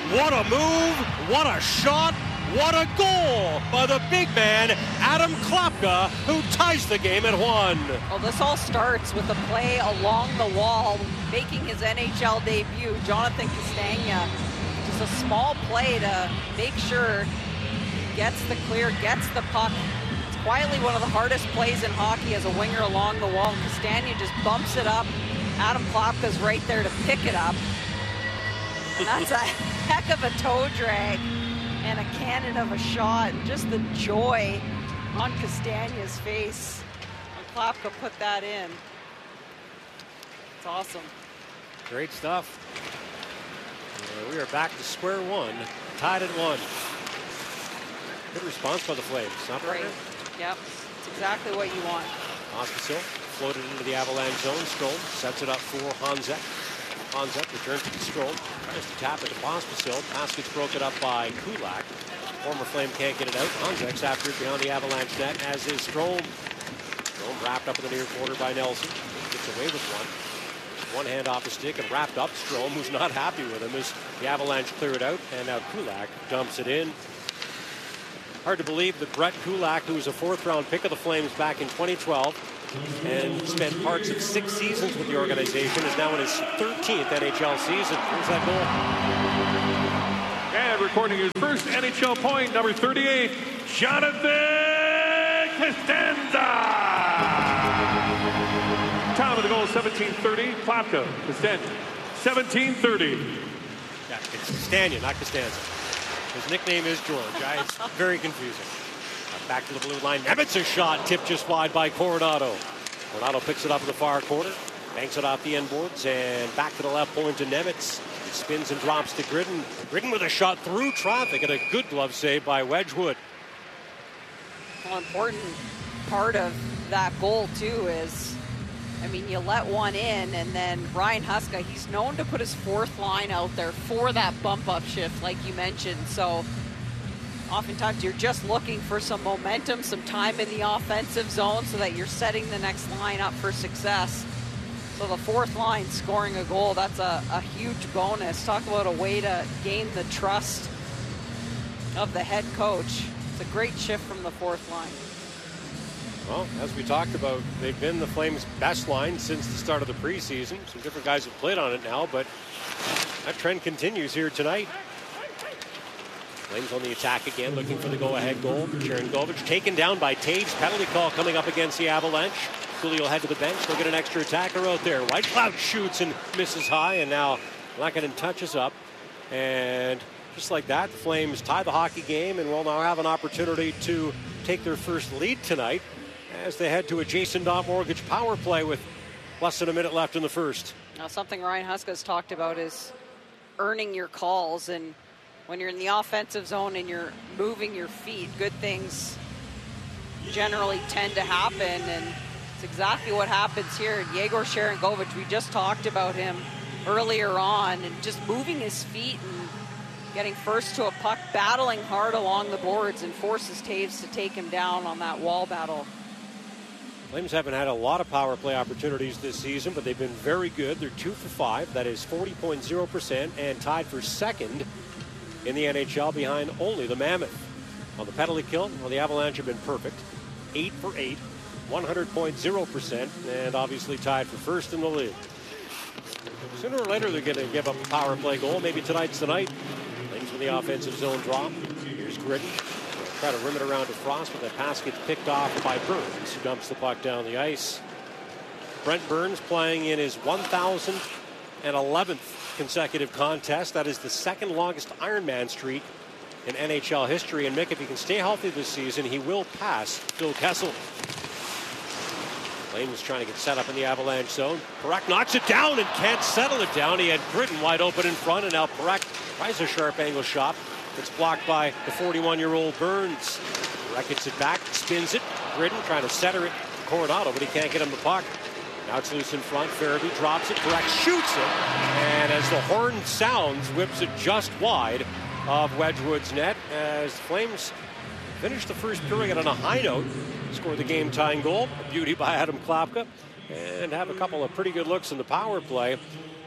What a move, what a shot, what a goal by the big man, Adam Klapka, who ties the game at 1. Well, this all starts with a play along the wall, making his NHL debut. Jonathan Castagna, just a small play to make sure he gets the clear, gets the puck. It's quietly one of the hardest plays in hockey as a winger along the wall. Castagna just bumps it up. Adam Klapka's right there to pick it up. And that's a heck of a toe drag and a cannon of a shot. And just the joy on Castagna's face when Klapka put that in. It's awesome. Great stuff. We are back to square one, tied at 1. Good response by the Flames. Not Great. Yep, it's exactly what you want. Pospisil floated into the Avalanche zone. Strome sets it up for Honzek. Honzek returns to Strome. Tries to tap it to Pospisil. Pass gets broken up by Kulak. Former Flame can't get it out. Honzek's after it behind the Avalanche net, as is Strome. Strome wrapped up in the near quarter by Nelson. Gets away with one. One hand off the stick and wrapped up Strome, who's not happy with him as the Avalanche clear it out. And now Kulak dumps it in. Hard to believe that Brett Kulak, who was a 4th-round pick of the Flames back in 2012 and spent parts of 6 seasons with the organization, is now in his 13th NHL season. Here's that goal. And recording his first NHL point, number 38, Jonathan Costanza. Time of the goal, 17:30. Klapka, Costanza, 17:30. Yeah, it's Castagna, not Costanza. His nickname is George. It's very confusing. Back to the blue line. Nemetz's shot tipped just wide by Coronado. Coronado picks it up in the far corner. Banks it off the end boards and back to the left point to Nemetz. He spins and drops to Gridden. Gridden with a shot through traffic and a good glove save by Wedgwood. Well, important part of that goal too is, I mean, you let one in, and then Ryan Huska, he's known to put his 4th line out there for that bump-up shift, like you mentioned. So oftentimes you're just looking for some momentum, some time in the offensive zone so that you're setting the next line up for success. So the 4th line scoring a goal, that's a huge bonus. Talk about a way to gain the trust of the head coach. It's a great shift from the 4th line. Well, as we talked about, they've been the Flames' best line since the start of the preseason. Some different guys have played on it now, but that trend continues here tonight. Flames on the attack again, looking for the go-ahead goal. Cherengovich taken down by Taves. Penalty call coming up against the Avalanche. Cooley will head to the bench. They'll get an extra attacker out there. Whitecloud shoots and misses high, and now Lehkonen touches up. And just like that, the Flames tie the hockey game and will now have an opportunity to take their first lead tonight as they head to a Jason Dot Mortgage power play with less than a minute left in the first. Now, something Ryan Huska has talked about is earning your calls, and when you're in the offensive zone and you're moving your feet, good things generally tend to happen, and it's exactly what happens here. Yegor Sharangovich, we just talked about him earlier on, and just moving his feet and getting first to a puck, battling hard along the boards, and forces Taves to take him down on that wall battle. Flames haven't had a lot of power play opportunities this season, but they've been very good. They're 2 for 5. That is 40.0%, and tied for second in the NHL behind only the Mammoth. On the penalty kill, well, the Avalanche have been perfect. 8 for 8, 100.0%, and obviously tied for first in the league. Sooner or later, they're going to give up a power play goal. Maybe tonight's the night. Flames with the offensive zone drop. Here's Gridden. Try to rim it around to Frost, but that pass gets picked off by Burns, who dumps the puck down the ice. Brent Burns playing in his 1,011th consecutive contest. That is the 2nd longest Ironman streak in NHL history. And Mick, if he can stay healthy this season, he will pass Phil Kessel. Flames trying to get set up in the Avalanche zone. Parekh knocks it down and can't settle it down. He had Gridden wide open in front, and now Parekh tries a sharp angle shot. It's blocked by the 41-year-old Burns. Parekh gets it back, spins it. Gridden trying to center it to Coronado, but he can't get him the puck. Now it's loose in front. Farabee drops it. Parekh shoots it. And as the horn sounds, whips it just wide of Wedgwood's net as the Flames finish the first period on a high note. Score the game-tying goal. A beauty by Adam Klapka. And have a couple of pretty good looks in the power play.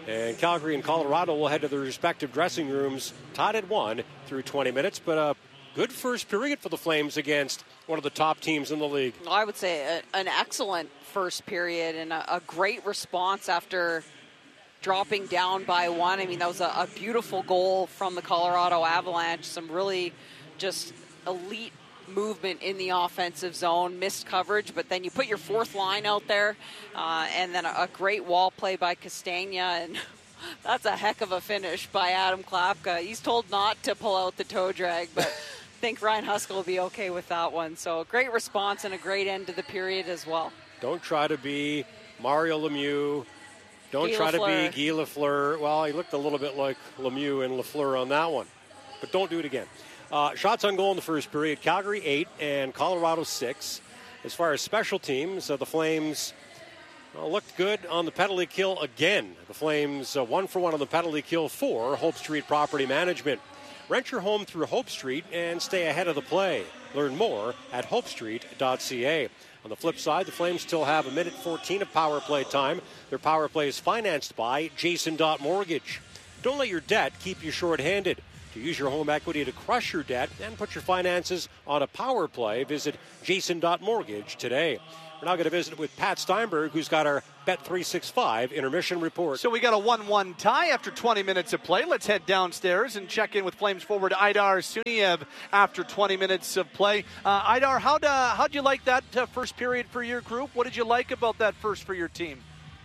And Calgary and Colorado will head to their respective dressing rooms, tied at 1 through 20 minutes. But a good first period for the Flames against one of the top teams in the league. I would say an excellent first period and a great response after dropping down by 1. I mean, that was a beautiful goal from the Colorado Avalanche. Some really just elite movement in the offensive zone, missed coverage, but then you put your fourth line out there, and then a great wall play by Castagna, and that's a heck of a finish by Adam Klapka. He's told not to pull out the toe drag, but I think Ryan Huska will be okay with that one. So great response and a great end to the period as well. Don't try to be Mario Lemieux. Don't Guy try Lafleur. to be Guy Lafleur. Well, he looked a little bit like Lemieux and Lafleur on that one, but don't do it again. Shots on goal in the first period, Calgary 8 and Colorado 6. As far as special teams, the Flames looked good on the penalty kill again. The Flames 1 for 1 on the penalty kill for Hope Street Property Management. Rent your home through Hope Street and stay ahead of the play. Learn more at hopestreet.ca. On the flip side, the Flames still have 1:14 of power play time. Their power play is financed by Jason.Mortgage. Don't let your debt keep you short-handed. To use your home equity to crush your debt and put your finances on a power play, visit Jason.Mortgage today. We're now going to visit with Pat Steinberg, who's got our Bet365 intermission report. So we got a 1-1 tie after 20 minutes of play. Let's head downstairs and check in with Flames forward Aidar Suniev after 20 minutes of play. Aidar, how'd you like that first period for your group? What did you like about that first for your team?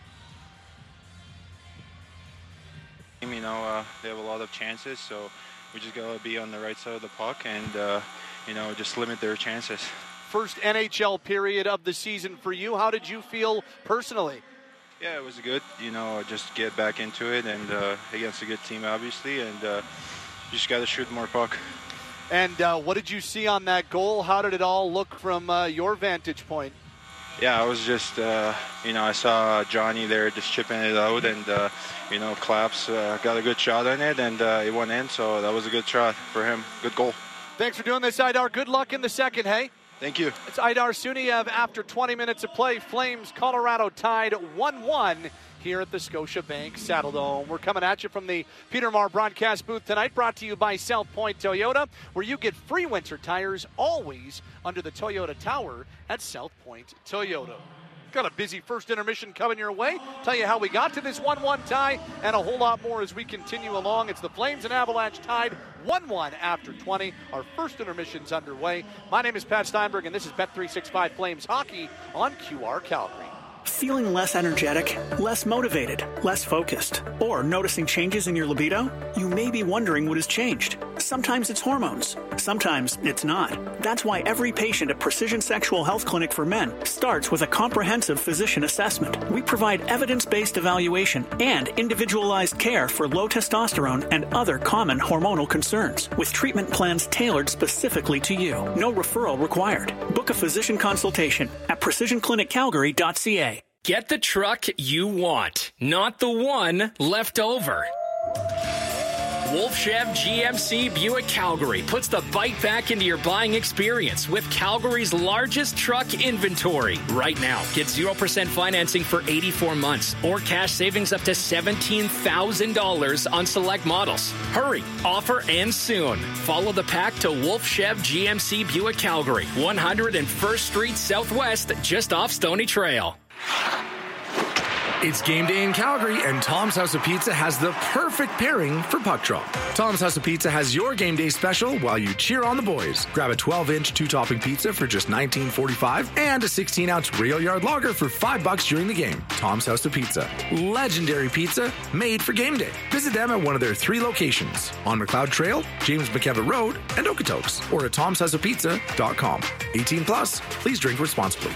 You know, they have a lot of chances, so we just got to be on the right side of the puck and, just limit their chances. First NHL period of the season for you. How did you feel personally? Yeah, it was good. Just get back into it and against a good team, obviously, and you just got to shoot more puck. And what did you see on that goal? How did it all look from your vantage point? Yeah, I was just, I saw Johnny there just chipping it out, and, Claps got a good shot on it, and it went in, so that was a good shot for him. Good goal. Thanks for doing this, Aidar. Good luck in the second, hey? Thank you. It's Aidar Suniev after 20 minutes of play. Flames, Colorado tied 1-1 here at the Scotiabank Saddledome. We're coming at you from the Peter Maher broadcast booth tonight, brought to you by South Point Toyota, where you get free winter tires always under the Toyota Tower at South Point Toyota. Got a busy first intermission coming your way. Tell you how we got to this 1-1 tie and a whole lot more as we continue along. It's the Flames and Avalanche tied 1-1 after 20. Our first intermission's underway. My name is Pat Steinberg, and this is Bet365 Flames Hockey on QR Calgary. Feeling less energetic, less motivated, less focused, or noticing changes in your libido? You may be wondering what has changed. Sometimes it's hormones. Sometimes it's not. That's why every patient at Precision Sexual Health Clinic for Men starts with a comprehensive physician assessment. We provide evidence-based evaluation and individualized care for low testosterone and other common hormonal concerns, with treatment plans tailored specifically to you. No referral required. Book a physician consultation at PrecisionClinicCalgary.ca. Get the truck you want, not the one left over. Wolf Chev GMC Buick Calgary puts the bite back into your buying experience with Calgary's largest truck inventory. Right now, get 0% financing for 84 months or cash savings up to $17,000 on select models. Hurry, offer ends soon. Follow the pack to Wolf Chev GMC Buick Calgary, 101st Street Southwest, just off Stony Trail. It's game day in Calgary, and Tom's House of Pizza has the perfect pairing for puck drop. Tom's House of Pizza has your game day special while you cheer on the boys. Grab a 12-inch two-topping pizza for just $19.45 and a 16-ounce rail yard lager for $5 during the game. Tom's House of Pizza. Legendary pizza made for game day. Visit them at one of their 3 locations on McLeod Trail, James McKevitt Road, and Okotoks, or at tomshouseofpizza.com. 18 plus. Please drink responsibly.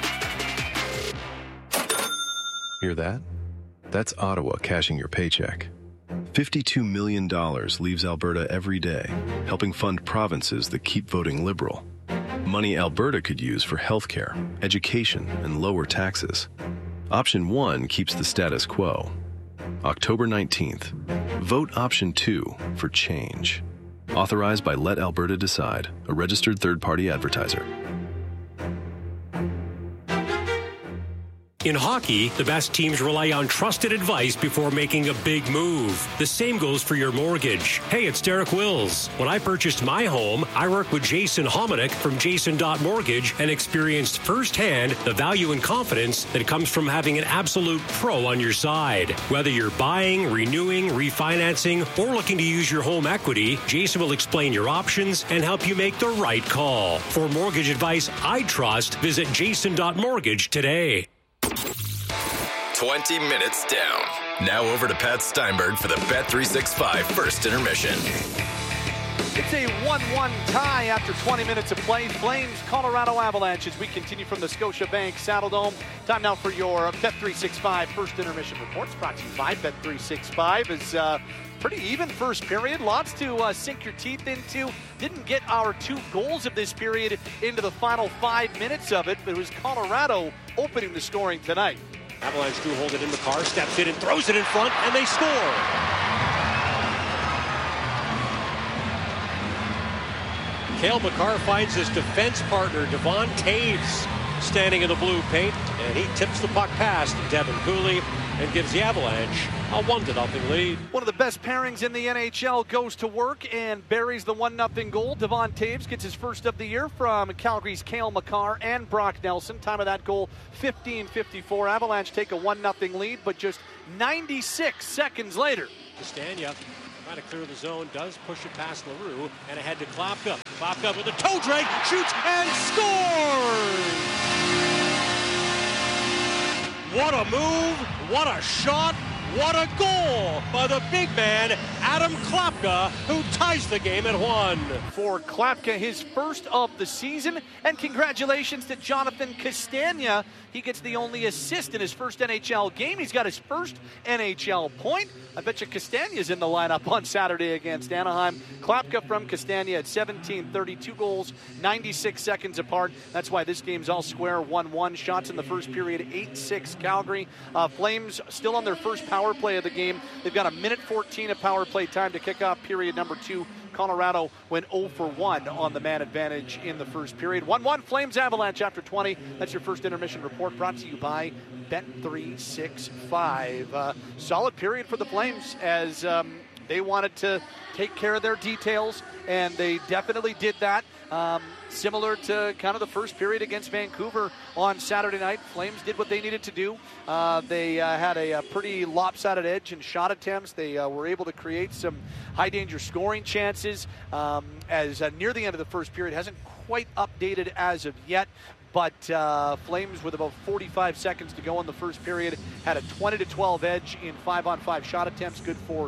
Hear that? That's Ottawa cashing your paycheck. $52 million leaves Alberta every day, helping fund provinces that keep voting Liberal. Money Alberta could use for healthcare, education, and lower taxes. Option 1 keeps the status quo. October 19th. Vote Option 2 for change. Authorized by Let Alberta Decide, a registered third-party advertiser. In hockey, the best teams rely on trusted advice before making a big move. The same goes for your mortgage. Hey, it's Derek Wills. When I purchased my home, I worked with Jason Hominick from Jason.Mortgage and experienced firsthand the value and confidence that comes from having an absolute pro on your side. Whether you're buying, renewing, refinancing, or looking to use your home equity, Jason will explain your options and help you make the right call. For mortgage advice I trust, visit Jason.Mortgage today. 20 minutes down. Now over to Pat Steinberg for the Bet365 first intermission. It's a 1-1 tie after 20 minutes of play. Flames, Colorado Avalanche as we continue from the Scotiabank Saddledome. Time now for your Bet365 first intermission reports brought to you by Bet365. It's pretty even first period. Lots to sink your teeth into. Didn't get our 2 goals of this period into the final 5 minutes of it, but it was Colorado opening the scoring tonight. Avalanche do hold it in. McCarr steps in and throws it in front, and they score. Cale Makar finds his defense partner, Devon Toews, standing in the blue paint, and he tips the puck past Devin Cooley and gives the Avalanche a 1-0 lead. One of the best pairings in the NHL goes to work and buries the 1-0 goal. Devon Toews gets his first of the year from Calgary's Cale Makar and Brock Nelson. Time of that goal, 15:54. Avalanche take a 1-0 lead, but just 96 seconds later. Castagna trying to clear the zone, does push it past LaRue, and ahead to Klapka. Klapka with a toe drag, shoots and scores! What a move, what a shot, what a goal by the big man, Adam Klapka, who ties the game at 1. For Klapka, his first of the season, and congratulations to Jonathan Castagna. He gets the only assist in his first NHL game. He's got his first NHL point. I bet you Castagna's in the lineup on Saturday against Anaheim. Klapka from Castagna at 17:30, 2 goals, 96 seconds apart. That's why this game's all square, 1-1. Shots in the first period, 8-6 Calgary. Flames still on their first power play of the game. They've got a minute 14 of power play time to kick off period number 2. Colorado went 0 for 1 on the man advantage in the first period. 1-1 Flames Avalanche after 20. That's your first intermission report brought to you by Bet365. Solid period for the Flames as they wanted to take care of their details, and they definitely did that. Similar to kind of the first period against Vancouver on Saturday night, Flames did what they needed to do. They had a pretty lopsided edge in shot attempts. They were able to create some high-danger scoring chances as near the end of the first period. Hasn't quite updated as of yet. But Flames, with about 45 seconds to go in the first period, had a 20-12 edge in 5-on-5 shot attempts, good for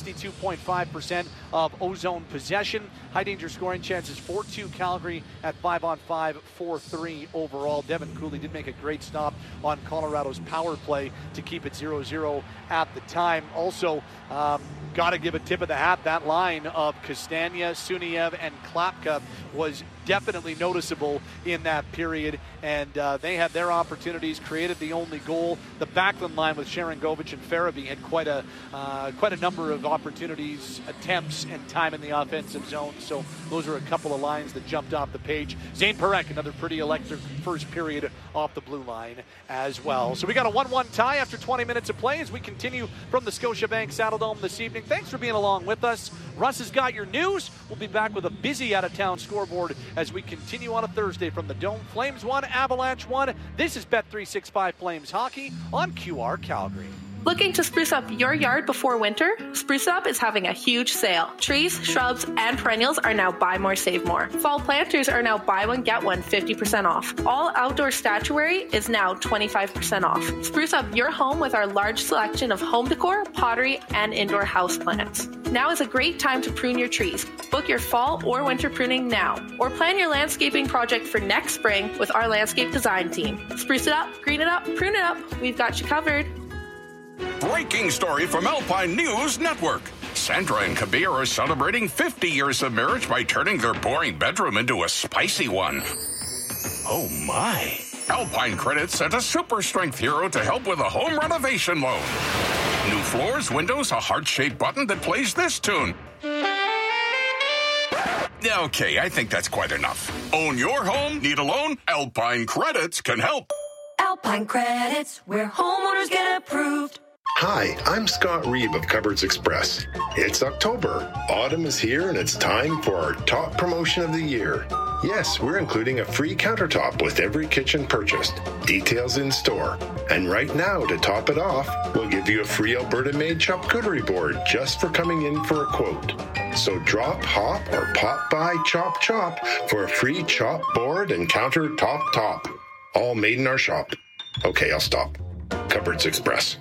62.5% of O-zone possession. High-danger scoring chances, 4-2 Calgary at 5-on-5, 4-3 overall. Devin Cooley did make a great stop on Colorado's power play to keep it 0-0 at the time. Also, got to give a tip of the hat. That line of Castagna, Suniev, and Klapka was definitely noticeable in that period, and they had their opportunities, created the only goal. The Backlund line with Sharangovich and Farabee had quite a number of opportunities, attempts, and time in the offensive zone. So those are a couple of lines that jumped off the page. Zane Parekh, another pretty electric first period off the blue line as well. So we got a 1-1 tie after 20 minutes of play as we continue from the Scotiabank Saddledome this evening. Thanks for being along with us. Russ has got your news. We'll be back with a busy out-of-town scoreboard as we continue on a Thursday from the Dome. Flames 1, Avalanche 1. This is Bet365 Flames Hockey on QR Calgary. Looking to spruce up your yard before winter? Spruce Up is having a huge sale. Trees, shrubs, and perennials are now buy more, save more. Fall planters are now buy one, get one, 50% off. All outdoor statuary is now 25% off. Spruce up your home with our large selection of home decor, pottery, and indoor houseplants. Now is a great time to prune your trees. Book your fall or winter pruning now, or plan your landscaping project for next spring with our landscape design team. Spruce it up, green it up, prune it up. We've got you covered. Breaking story from Alpine News Network. Sandra and Kabir are celebrating 50 years of marriage by turning their boring bedroom into a spicy one. Oh my. Alpine Credit sent a super strength hero to help with a home renovation loan. New floors, windows, a heart-shaped button that plays this tune. Okay, I think that's quite enough. Own your home? Need a loan? Alpine Credits can help. Alpine Credits, where homeowners get approved. Hi, I'm Scott Reeve of Cupboards Express. It's October. Autumn is here and it's time for our top promotion of the year. Yes, we're including a free countertop with every kitchen purchased. Details in store. And right now, to top it off, we'll give you a free Alberta-made charcuterie board just for coming in for a quote. So drop, hop, or pop by Chop Chop for a free chop board and countertop top. All made in our shop. Okay, I'll stop. Cupboards Express.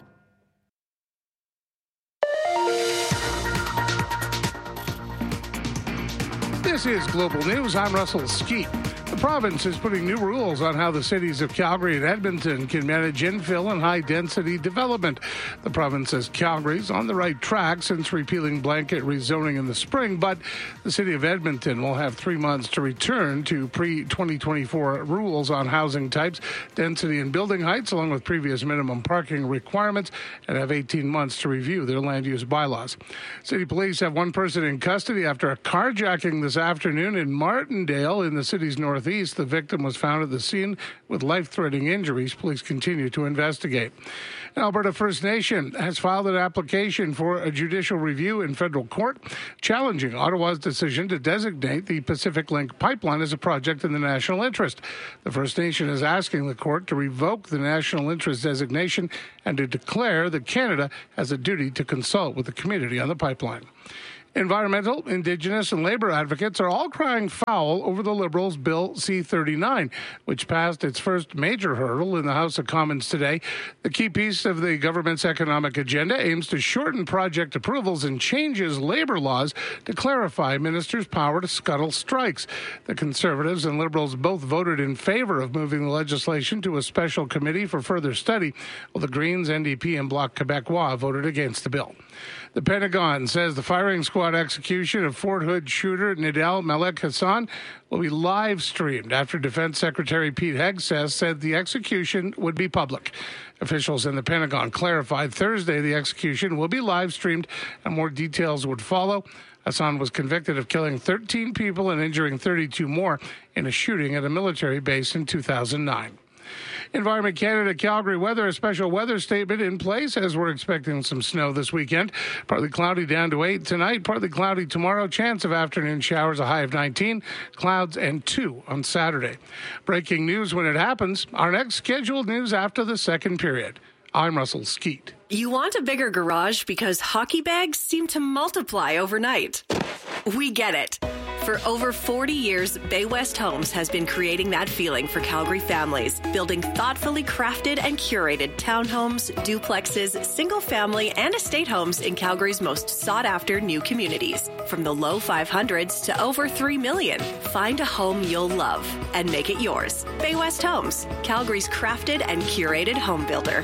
This is Global News. I'm Russell Skeet. The province is putting new rules on how the cities of Calgary and Edmonton can manage infill and high-density development. The province says Calgary's on the right track since repealing blanket rezoning in the spring, but the city of Edmonton will have 3 months to return to pre-2024 rules on housing types, density, and building heights, along with previous minimum parking requirements, and have 18 months to review their land use bylaws. City police have one person in custody after a carjacking this afternoon in Martindale in the city's northeast. The victim was found at the scene with life-threatening injuries. Police continue to investigate. Alberta First Nation has filed an application for a judicial review in federal court, challenging Ottawa's decision to designate the Pacific Link pipeline as a project in the national interest. The First Nation is asking the court to revoke the national interest designation and to declare that Canada has a duty to consult with the community on the pipeline. Environmental, Indigenous, and Labour advocates are all crying foul over the Liberals' Bill C-39, which passed its first major hurdle in the House of Commons today. The key piece of the government's economic agenda aims to shorten project approvals and changes labour laws to clarify ministers' power to scuttle strikes. The Conservatives and Liberals both voted in favour of moving the legislation to a special committee for further study, while the Greens, NDP, and Bloc Québécois voted against the bill. The Pentagon says the firing squad execution of Fort Hood shooter Nidal Malek Hassan will be live streamed after Defense Secretary Pete Hegseth said the execution would be public. Officials in the Pentagon clarified Thursday the execution will be live streamed and more details would follow. Hassan was convicted of killing 13 people and injuring 32 more in a shooting at a military base in 2009. Environment Canada Calgary weather, a special weather statement in place as we're expecting some snow this weekend. Partly cloudy down to 8 tonight, partly cloudy tomorrow. Chance of afternoon showers, a high of 19. Clouds and 2 on Saturday. Breaking news when it happens. Our next scheduled news after the second period. I'm Russell Skeet. You want a bigger garage because hockey bags seem to multiply overnight. We get it. For over 40 years, Bay West Homes has been creating that feeling for Calgary families, building thoughtfully crafted and curated townhomes, duplexes, single-family, and estate homes in Calgary's most sought-after new communities. From the low 500s to over $3 million, find a home you'll love and make it yours. Bay West Homes, Calgary's crafted and curated home builder.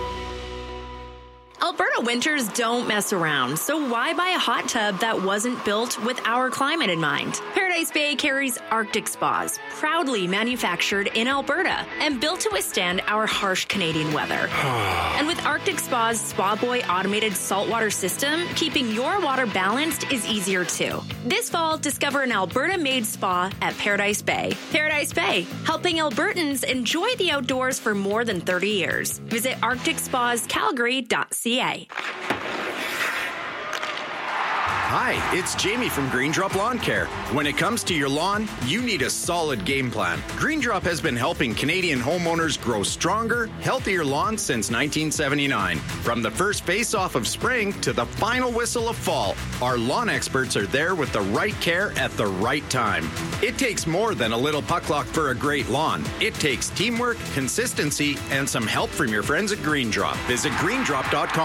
Alberta winters don't mess around, so why buy a hot tub that wasn't built with our climate in mind? Paradise Bay carries Arctic Spas, proudly manufactured in Alberta and built to withstand our harsh Canadian weather. And with Arctic Spa's Spa Boy automated saltwater system, keeping your water balanced is easier too. This fall, discover an Alberta-made spa at Paradise Bay. Paradise Bay, helping Albertans enjoy the outdoors for more than 30 years. Visit arcticspascalgary.ca. Hi, it's Jamie from Green Drop Lawn Care. When it comes to your lawn, you need a solid game plan. Green Drop has been helping Canadian homeowners grow stronger, healthier lawns since 1979. From the first face-off of spring to the final whistle of fall, our lawn experts are there with the right care at the right time. It takes more than a little puck luck for a great lawn. It takes teamwork, consistency, and some help from your friends at Green Drop. Visit greendrop.com.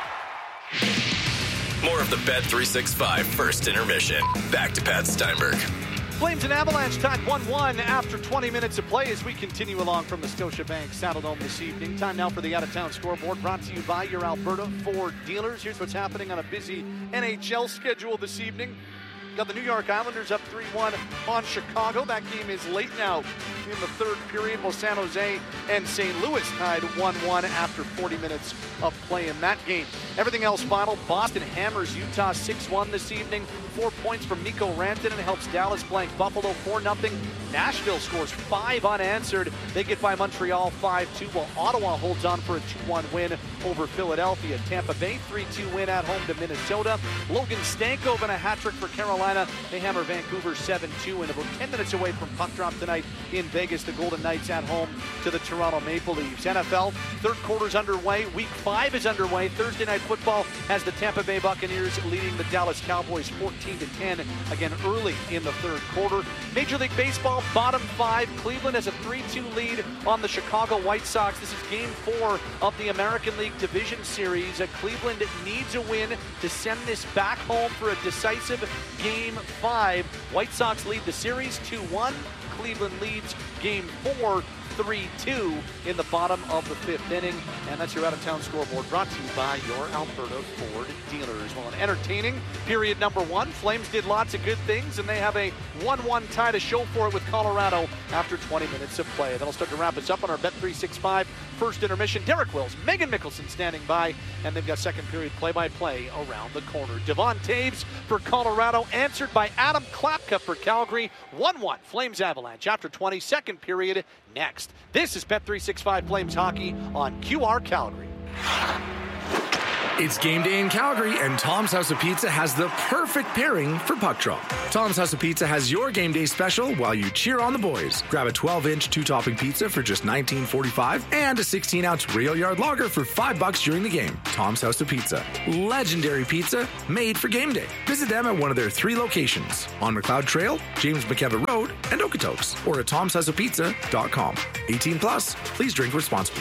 More of the Bet365 first intermission. Back to Pat Steinberg. Flames and Avalanche tied 1-1 after 20 minutes of play as we continue along from the Scotiabank Saddledome this evening. Time now for the out-of-town scoreboard, brought to you by your Alberta Ford dealers. Here's what's happening on a busy NHL schedule this evening. Got the New York Islanders up 3-1 on Chicago. That game is late now in the third period, while San Jose and St. Louis tied 1-1 after 40 minutes of play in that game. Everything else final. Boston hammers Utah 6-1 this evening. 4 points from Mikko Rantanen helps Dallas blank Buffalo 4-0. Nashville scores 5 unanswered. They get by Montreal 5-2, while Ottawa holds on for a 2-1 win over Philadelphia. Tampa Bay 3-2 win at home to Minnesota. Logan Stankoven a hat trick for Carolina. They hammer Vancouver 7-2, and about 10 minutes away from puck drop tonight in Vegas, the Golden Knights at home to the Toronto Maple Leafs. NFL third quarter's underway. Week 5 is underway. Thursday Night Football has the Tampa Bay Buccaneers leading the Dallas Cowboys 14-10 again early in the third quarter. Major League Baseball bottom 5. Cleveland has a 3-2 lead on the Chicago White Sox. This is game 4 of the American League Division Series. Cleveland needs a win to send this back home for a decisive game 5. White Sox lead the series 2-1. Cleveland leads game 4 3-2 in the bottom of the 5th inning. And that's your out-of-town scoreboard, brought to you by your Alberta Ford dealers. Well, an entertaining period number 1. Flames did lots of good things, and they have a 1-1 tie to show for it with Colorado after 20 minutes of play. That'll start to wrap us up on our Bet365 first intermission. Derek Wills, Megan Mickelson standing by, and they've got second period play-by-play around the corner. Devon Toews for Colorado, answered by Adam Klapka for Calgary. 1-1 Flames Avalanche after 20, second period next. This is Bet365 Flames Hockey on QR Calgary. It's game day in Calgary, and Tom's House of Pizza has the perfect pairing for puck drop. Tom's House of Pizza has your game day special while you cheer on the boys. Grab a 12-inch 2-topping pizza for just $19.45 and a 16-ounce Rail Yard Lager for $5 during the game. Tom's House of Pizza. Legendary pizza made for game day. Visit them at one of their 3 locations on McLeod Trail, James McKevitt Road, and Okotoks, or at tomshouseofpizza.com. 18 plus, please drink responsibly.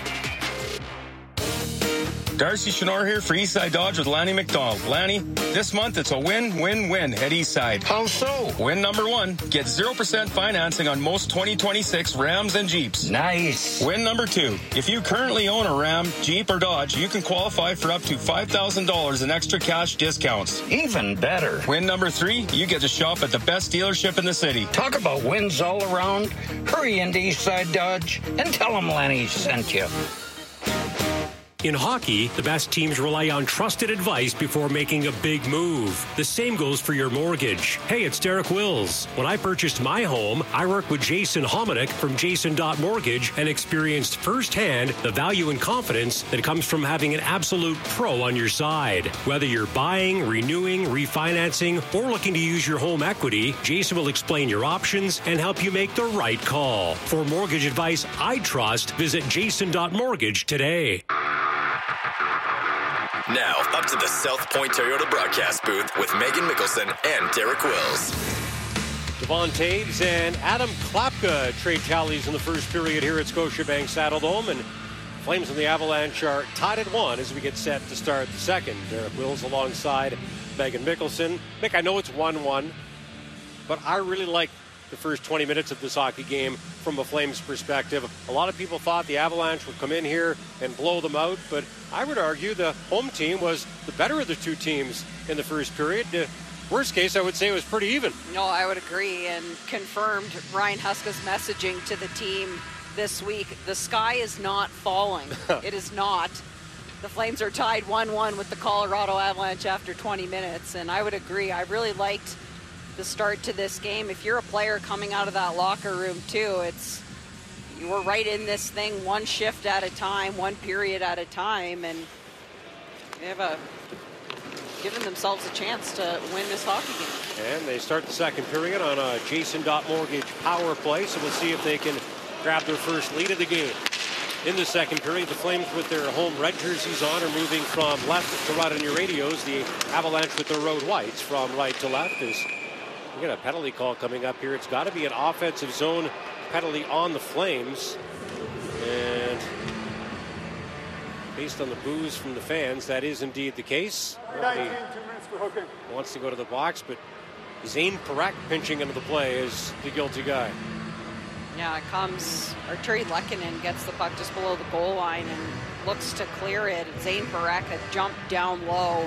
Darcy Chenor here for Eastside Dodge with Lanny McDonald. Lanny, this month it's a win-win-win at Eastside. How so? Win number 1, get 0% financing on most 2026 Rams and Jeeps. Nice. Win number 2, if you currently own a Ram, Jeep, or Dodge, you can qualify for up to $5,000 in extra cash discounts. Even better. Win number 3, you get to shop at the best dealership in the city. Talk about wins all around. Hurry into Eastside Dodge and tell them Lanny sent you. In hockey, the best teams rely on trusted advice before making a big move. The same goes for your mortgage. Hey, it's Derek Wills. When I purchased my home, I worked with Jason Hominick from Jason.Mortgage and experienced firsthand the value and confidence that comes from having an absolute pro on your side. Whether you're buying, renewing, refinancing, or looking to use your home equity, Jason will explain your options and help you make the right call. For mortgage advice I trust, visit Jason.Mortgage today. Now, up to the South Point Toyota broadcast booth with Megan Mickelson and Derek Wills. Devon Toews and Adam Klapka trade tallies in the first period here at Scotiabank Saddledome, and Flames and the Avalanche are tied at 1 as we get set to start the second. Derek Wills alongside Megan Mickelson. Mick, I know it's 1-1, but I really like the first 20 minutes of this hockey game from a Flames perspective. A lot of people thought the Avalanche would come in here and blow them out, but I would argue the home team was the better of the two teams in the first period. Worst case, I would say it was pretty even. No, I would agree, and confirmed Ryan Huska's messaging to the team this week. The sky is not falling. It is not. The Flames are tied 1-1 with the Colorado Avalanche after 20 minutes, and I would agree. I really liked the start to this game. If you're a player coming out of that locker room too, you were right in this thing, one shift at a time, one period at a time, and they have given themselves a chance to win this hockey game. And they start the second period on a Jason.Mortgage power play, so we'll see if they can grab their first lead of the game. In the second period, the Flames with their home red jerseys on are moving from left to right on your radios. The Avalanche with their road whites from right to left. We got a penalty call coming up here. It's got to be an offensive zone penalty on the Flames. And based on the boos from the fans, that is indeed the case. Nobody wants to go to the box, but Zane Parekh pinching into the play is the guilty guy. Yeah, it comes, Arturi Lehkonen gets the puck just below the goal line and looks to clear it. Zane Parekh had jumped down low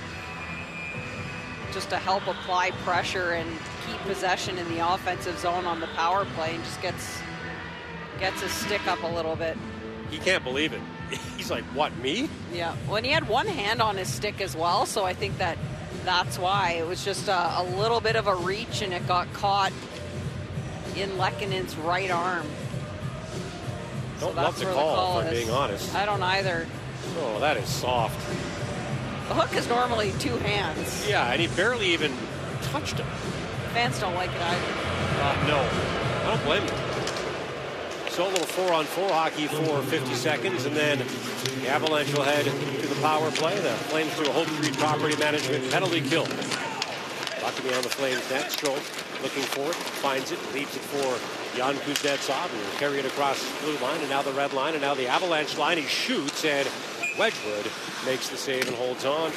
just to help apply pressure and keep possession in the offensive zone on the power play, and just gets his stick up a little bit. He can't believe it. He's like, what, me? Yeah, well, and he had one hand on his stick as well, so I think that's why. It was just a little bit of a reach, and it got caught in Lekkonen's right arm. Don't love the call, if I'm being honest. I don't either. Oh, that is soft. The hook is normally 2 hands. Yeah, and he barely even touched him. Fans don't like it either. No, I don't blame him. So a little 4-on-4 hockey for 50 seconds, and then the Avalanche will head to the power play. The Flames do a Hope Street property management penalty kill. Luckily on the Flames net, Strome looking for it, finds it, leaves it for Jan Kuznetsov, and will carry it across the blue line, and now the red line, and now the Avalanche line. He shoots, and Wedgwood makes the save and holds on.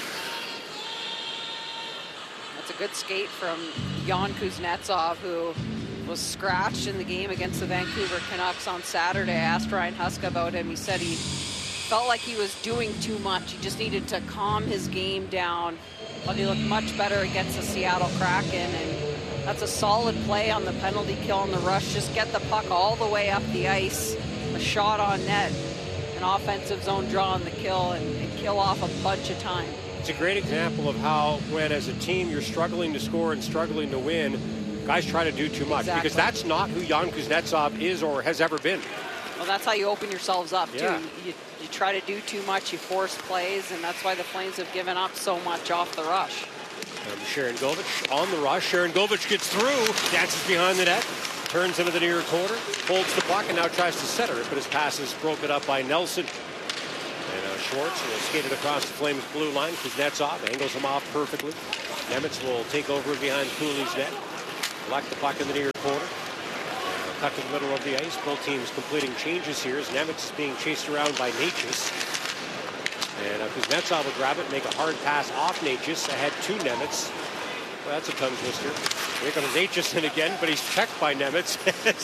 That's a good skate from Jan Kuznetsov, who was scratched in the game against the Vancouver Canucks on Saturday. I asked Ryan Huska about him. He said he felt like he was doing too much. He just needed to calm his game down. But he looked much better against the Seattle Kraken, and that's a solid play on the penalty kill on the rush. Just get the puck all the way up the ice, a shot on net, an offensive zone draw on the kill, and kill off a bunch of time. It's a great example of how when as a team you're struggling to score and struggling to win, guys try to do too much. Exactly. Because that's not who Jan Kuznetsov is or has ever been. Well, that's how you open yourselves up, Yeah. too. You try to do too much, you force plays, and that's why the Flames have given up so much off the rush. Sharon Govich on the rush. Sharon Govich gets through, dances behind the net, turns into the near corner, holds the puck, and now tries to center it, but his pass is broken up by Nelson. And Schwartz will skate it across the Flames blue line. Kuznetsov angles him off perfectly. Nemitz will take over behind Cooley's net. Collect the puck in the near corner. Cut to the middle of the ice. Both teams completing changes here as Nemitz is being chased around by Necas. And Kuznetsov will grab it and make a hard pass off Necas ahead to Nemitz. Well, that's a tongue twister. Here comes Necas in again, but he's checked by Nemitz.